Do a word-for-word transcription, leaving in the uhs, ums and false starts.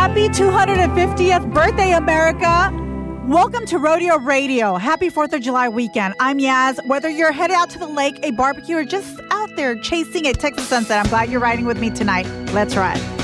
Happy two hundred fiftieth birthday, America. Welcome to Rodeo Radio. Happy fourth of July weekend. I'm Yaz. Whether you're headed out to the lake, a barbecue, or just out there chasing a Texas sunset, I'm glad you're riding with me tonight. Let's ride.